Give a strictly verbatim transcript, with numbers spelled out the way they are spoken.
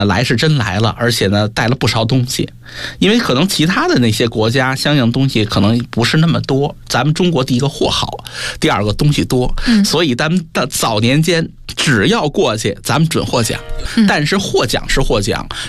来是真来了，而且呢带了不少东西，因为可能其他的那些国家相应东西可能不是那么多，咱们中国第一个货好，第二个东西多， 嗯、 所以咱们的早年间只要过去咱们准获奖， 嗯、 但是获奖是获奖，